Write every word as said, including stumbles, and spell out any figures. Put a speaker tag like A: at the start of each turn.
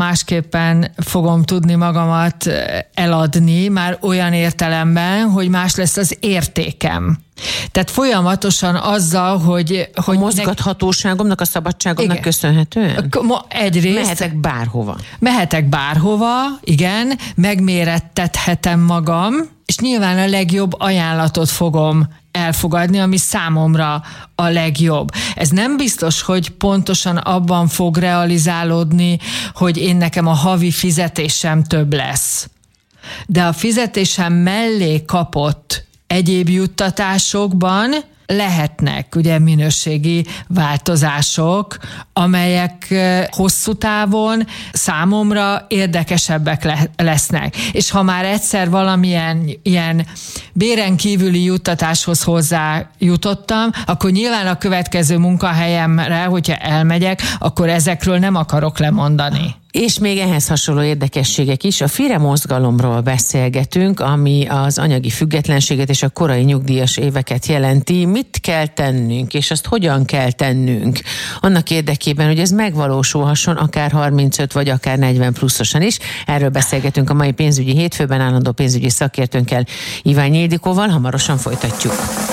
A: másképpen fogom tudni magamat eladni, már olyan értelemben, hogy más lesz az értékem. Tehát folyamatosan azzal, hogy... hogy
B: a mozgathatóságomnak, a szabadságomnak igen. köszönhetően?
A: Egyrészt...
B: Mehetek bárhova.
A: Mehetek bárhova, igen, megmérettethetem magam, és nyilván a legjobb ajánlatot fogom elfogadni, ami számomra a legjobb. Ez nem biztos, hogy pontosan abban fog realizálódni, hogy én nekem a havi fizetésem több lesz. De a fizetésem mellé kapott egyéb juttatásokban lehetnek ugye minőségi változások, amelyek hosszú távon számomra érdekesebbek le- lesznek. És ha már egyszer valamilyen ilyen béren kívüli juttatáshoz hozzá jutottam, akkor nyilván a következő munkahelyemre, hogyha elmegyek, akkor ezekről nem akarok lemondani.
B: És még ehhez hasonló érdekességek is. A FIRE mozgalomról beszélgetünk, ami az anyagi függetlenséget és a korai nyugdíjas éveket jelenti. Mit kell tennünk, és azt hogyan kell tennünk? Annak érdekében, hogy ez megvalósulhasson, akár harmincöt vagy akár negyven pluszosan is. Erről beszélgetünk a mai pénzügyi hétfőben állandó pénzügyi szakértőnkkel, Iványi Ildikóval. Hamarosan folytatjuk.